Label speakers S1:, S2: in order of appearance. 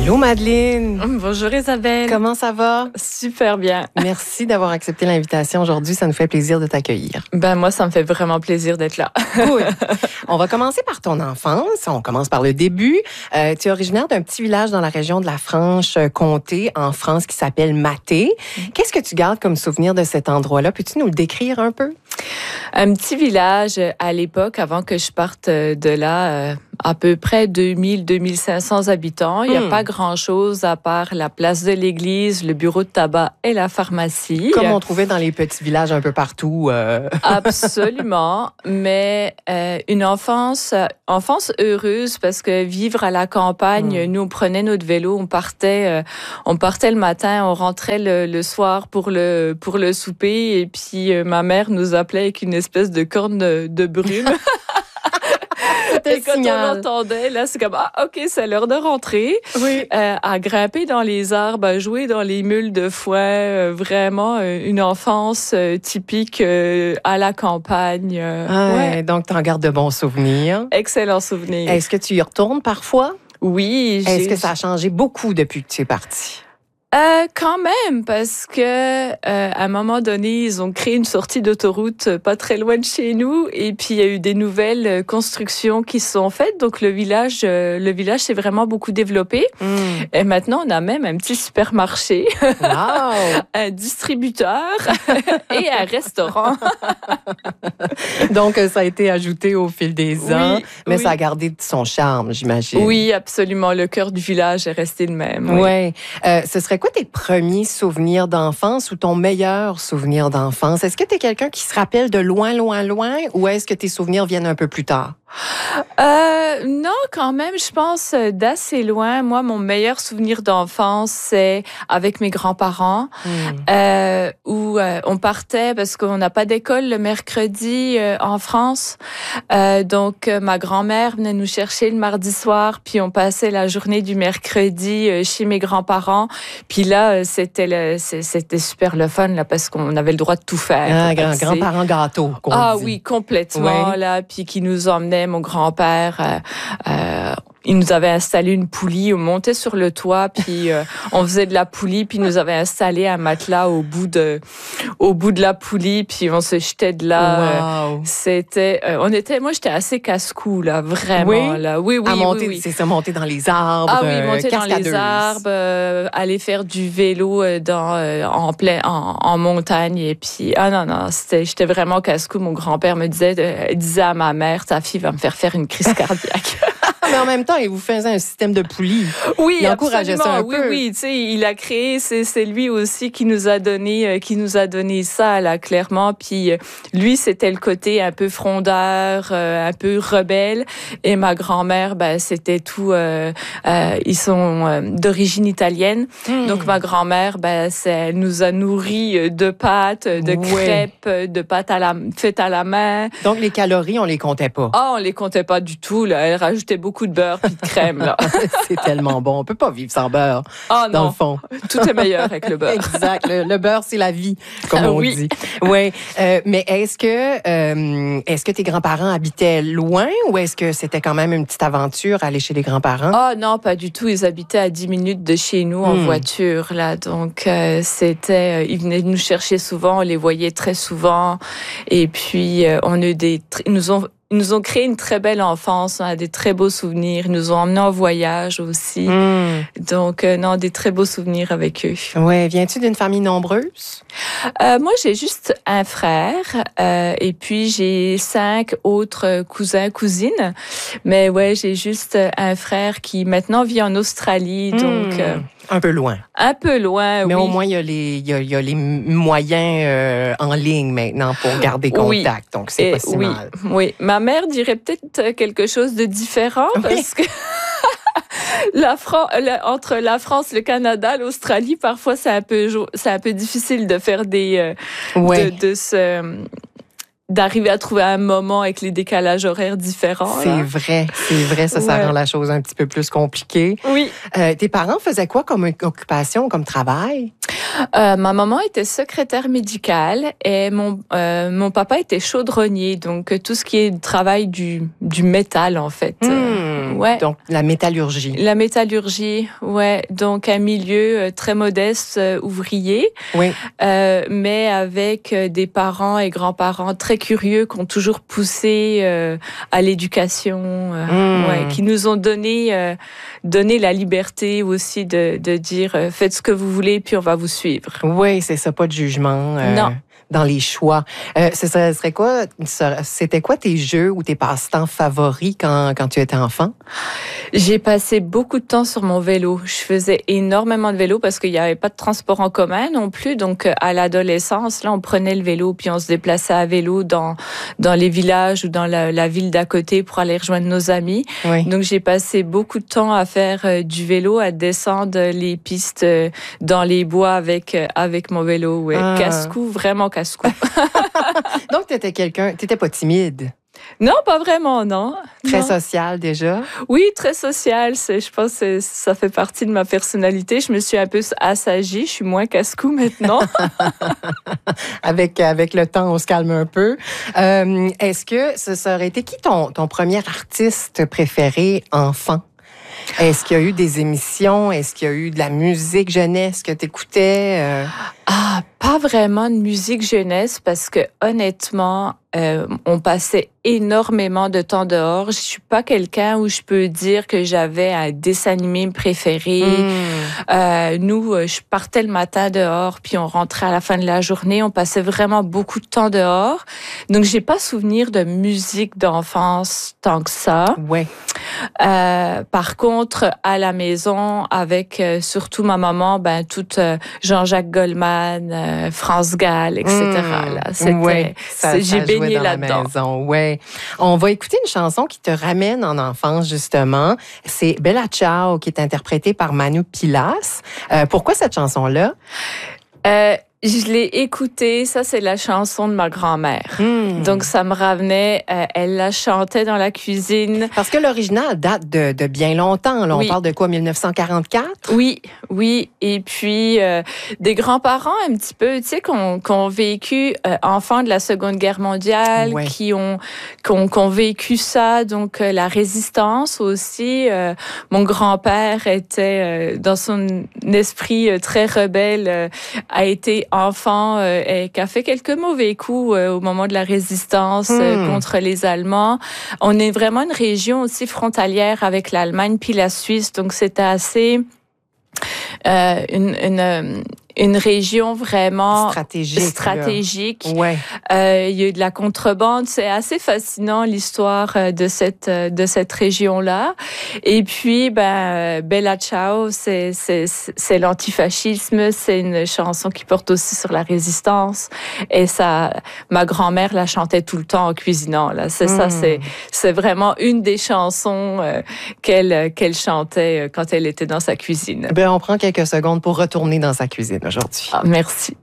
S1: Allô Madeleine.
S2: Bonjour Isabelle.
S1: Comment ça va?
S2: Super bien.
S1: Merci d'avoir accepté l'invitation aujourd'hui. Ça nous fait plaisir de t'accueillir.
S2: Moi, ça me fait vraiment plaisir d'être là.
S1: Cool. On va commencer par ton enfance. On commence par le début. Tu es originaire d'un petit village dans la région de la Franche-Comté, en France, qui s'appelle Mathé. Qu'est-ce que tu gardes comme souvenir de cet endroit-là? Peux-tu nous le décrire un peu?
S2: Un petit village à l'époque, avant que je parte de là, à peu près 2000-2500 habitants. Il n'y a pas grand-chose à part la place de l'église, le bureau de tabac et la pharmacie.
S1: Comme on trouvait dans les petits villages un peu partout.
S2: Absolument. Mais une enfance heureuse parce que vivre à la campagne, nous, on prenait notre vélo, on partait le matin, on rentrait le soir pour le souper et puis ma mère nous appelait avec une espèce de corne de brume. Et quand on l'entendait, là, c'est comme, OK, c'est l'heure de rentrer.
S1: Oui.
S2: À grimper dans les arbres, à jouer dans les mules de foin. Vraiment, une enfance typique à la campagne.
S1: Ouais. Donc, tu en gardes de bons souvenirs.
S2: Excellent souvenir.
S1: Est-ce que tu y retournes parfois?
S2: Oui.
S1: Est-ce que ça a changé beaucoup depuis que tu es partie?
S2: Quand même, parce que à un moment donné, ils ont créé une sortie d'autoroute pas très loin de chez nous, et puis il y a eu des nouvelles constructions qui se sont faites. Donc le village s'est vraiment beaucoup développé. Et maintenant, on a même un petit supermarché, un distributeur et un restaurant.
S1: Donc ça a été ajouté au fil des ans, mais ça a gardé son charme, j'imagine.
S2: Oui, absolument. Le cœur du village est resté le même.
S1: Oui. Ce serait quoi tes premiers souvenirs d'enfance ou ton meilleur souvenir d'enfance? Est-ce que tu es quelqu'un qui se rappelle de loin, loin, loin, ou est-ce que tes souvenirs viennent un peu plus tard?
S2: Non, quand même, je pense d'assez loin. Moi, mon meilleur souvenir d'enfance, c'est avec mes grands-parents, où on partait parce qu'on n'a pas d'école le mercredi en France. Donc, ma grand-mère venait nous chercher le mardi soir, puis on passait la journée du mercredi chez mes grands-parents. Puis là, c'était super le fun là, parce qu'on avait le droit de tout faire.
S1: Grands-parents gâteaux.
S2: Oui, complètement là, puis qui nous emmenaient. Mon grand-père, il nous avait installé une poulie, on montait sur le toit, puis on faisait de la poulie, puis il nous avait installé un matelas au bout de la poulie, puis on se jetait de là.
S1: Wow.
S2: Moi j'étais assez casse-cou là, vraiment là. Oui.
S1: C'est ça, monter dans les arbres.
S2: Monter dans les arbres, aller faire du vélo en montagne, et puis j'étais vraiment casse-cou. Mon grand-père disait à ma mère, ta fille va me faire une crise cardiaque.
S1: Mais en même temps, il vous faisait un système de poulie.
S2: Oui,
S1: il encourageait ça un peu.
S2: Oui, tu sais, il a créé, c'est lui aussi qui nous a donné ça là, clairement. Puis lui, c'était le côté un peu frondeur, un peu rebelle, et ma grand-mère, c'était tout. Ils sont d'origine italienne, donc ma grand-mère, elle nous a nourris de pâtes, de crêpes, de pâtes faites à la main.
S1: Donc les calories, on les comptait pas.
S2: On les comptait pas du tout là. Elle rajoutait beaucoup de beurre puis de crème là.
S1: C'est tellement bon. On peut pas vivre sans beurre. Dans le fond.
S2: Tout est meilleur avec le beurre.
S1: Exact. Le beurre, c'est la vie, comme on dit. Oui. Mais est-ce que tes grands-parents habitaient loin ou est-ce que c'était quand même une petite aventure aller chez les grands-parents?
S2: Non, pas du tout. Ils habitaient à 10 minutes de chez nous en voiture là. Donc ils venaient nous chercher souvent. On les voyait très souvent. Et puis ils nous ont créé une très belle enfance, on a des très beaux souvenirs. Ils nous ont emmenés en voyage aussi. Donc, des très beaux souvenirs avec eux.
S1: Oui. Viens-tu d'une famille nombreuse?
S2: Moi, j'ai juste un frère et puis j'ai 5 autres cousins, cousines. Mais j'ai juste un frère qui maintenant vit en Australie. Donc,
S1: un peu loin.
S2: Un peu loin,
S1: Mais au moins, il y a les moyens en ligne maintenant pour garder contact. Donc, c'est pas si mal.
S2: Oui. Ma mère dirait peut-être quelque chose de différent parce que entre la France, le Canada, l'Australie, parfois c'est un peu difficile de faire d'arriver à trouver un moment avec les décalages horaires différents.
S1: C'est vrai, ça rend la chose un petit peu plus compliquée.
S2: Oui.
S1: Tes parents faisaient quoi comme occupation, comme travail?
S2: Ma maman était secrétaire médicale et mon papa était chaudronnier, donc tout ce qui est travail du métal en fait.
S1: Ouais. Donc la métallurgie.
S2: La métallurgie, ouais. Donc un milieu très modeste, ouvrier,
S1: oui.
S2: Mais avec des parents et grands-parents très curieux qui ont toujours poussé à l'éducation, ouais, qui nous ont donné la liberté aussi de dire faites ce que vous voulez puis on va vous suivre.
S1: Oui, c'est ça, pas de jugement.
S2: Non.
S1: Dans les choix. C'était quoi tes jeux ou tes passe-temps favoris quand tu étais enfant?
S2: J'ai passé beaucoup de temps sur mon vélo. Je faisais énormément de vélo parce qu'il n'y avait pas de transport en commun non plus. Donc, à l'adolescence, là, on prenait le vélo puis on se déplaçait à vélo dans les villages ou dans la ville d'à côté pour aller rejoindre nos amis.
S1: Oui.
S2: Donc, j'ai passé beaucoup de temps à faire du vélo, à descendre les pistes dans les bois avec mon vélo. Ouais. Casse-cou, vraiment casse-cou.
S1: Donc, t'étais pas timide?
S2: Non, pas vraiment, non.
S1: Très social déjà?
S2: Oui, très social. Je pense que ça fait partie de ma personnalité. Je me suis un peu assagie. Je suis moins casse-cou maintenant.
S1: Avec le temps, on se calme un peu. Est-ce que ça aurait été qui ton premier artiste préféré enfant? Est-ce qu'il y a eu des émissions? Est-ce qu'il y a eu de la musique jeunesse que tu écoutais?
S2: Pas vraiment de musique jeunesse parce que honnêtement, on passait énormément de temps dehors. Je suis pas quelqu'un où je peux dire que j'avais un dessin animé préféré. Nous, je partais le matin dehors, puis on rentrait à la fin de la journée. On passait vraiment beaucoup de temps dehors. Donc, j'ai pas souvenir de musique d'enfance tant que ça.
S1: Ouais.
S2: Par contre, à la maison, avec surtout ma maman, toute Jean-Jacques Goldman, France Gall, etc. Là,
S1: ouais,
S2: j'ai baigné là-dedans.
S1: Ouais. On va écouter une chanson qui te ramène en enfance, justement. C'est Bella Ciao, qui est interprétée par Manu Pilas. Pourquoi cette chanson-là?
S2: Je l'ai écoutée, ça c'est la chanson de ma grand-mère. Donc ça me ramenait, elle la chantait dans la cuisine.
S1: Parce que l'original date de bien longtemps, là. Oui. On parle de quoi, 1944?
S2: Oui. Et puis des grands-parents un petit peu, tu sais, qui ont vécu enfants de la Seconde Guerre mondiale,
S1: ouais.
S2: qui ont vécu ça, donc la résistance aussi. Mon grand-père était dans son esprit très rebelle, a été enfant et qui a fait quelques mauvais coups au moment de la résistance contre les Allemands. On est vraiment une région aussi frontalière avec l'Allemagne puis la Suisse, donc c'était assez une région vraiment stratégique.
S1: Ouais.
S2: Il y a eu de la contrebande. C'est assez fascinant l'histoire de cette région-là. Et puis, Bella Ciao, c'est l'antifascisme. C'est une chanson qui porte aussi sur la résistance. Et ça, ma grand-mère la chantait tout le temps en cuisinant. Là, c'est vraiment une des chansons qu'elle chantait quand elle était dans sa cuisine.
S1: On prend quelques secondes pour retourner dans sa cuisine aujourd'hui.
S2: Merci.